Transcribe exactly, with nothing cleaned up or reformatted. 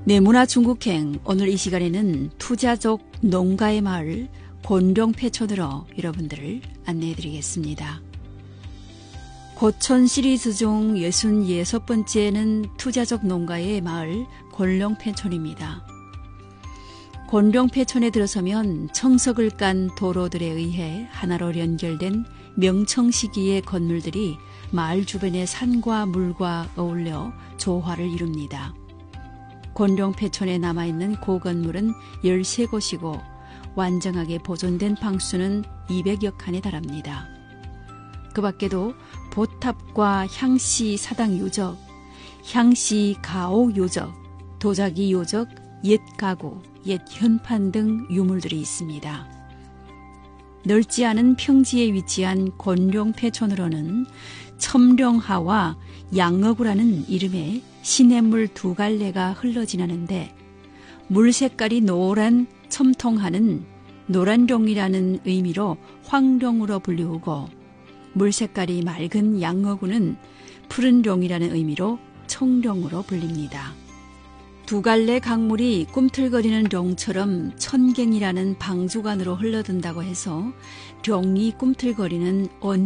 네, 문화중국행 오늘 이 시간에는 투자족 농가의 마을 곤룡패촌으로 여러분들을 안내해드리겠습니다. 고촌 시리즈 중 예순여섯 번째는 투자족 농가의 마을 곤룡패촌입니다. 곤룡패촌에 들어서면 청석을 깐 도로들에 의해 하나로 연결된 명청시기의 건물들이 마을 주변의 산과 물과 어울려 조화를 이룹니다. 곤룡패촌에 남아있는 고건물은 열세 곳이고 완전하게 보존된 방수는 이백여 칸에 달합니다. 그 밖에도 보탑과 향시 사당 요적, 향시 가옥 요적, 도자기 요적, 옛 가구, 옛 현판 등 유물들이 있습니다. 넓지 않은 평지에 위치한 곤룡패촌으로는 첨룡하와 양어구라는 이름의 시냇물 두 갈래가 흘러지나는데 물 색깔이 노란 첨통하는 노란룡이라는 의미로 황룡으로 불리우고 물 색깔이 맑은 양어구는 푸른룡이라는 의미로 청룡으로 불립니다. 두 갈래 강물이 꿈틀거리는 룡처럼 천갱이라는 방주관으로 흘러든다고 해서 룡이 꿈틀거리는 온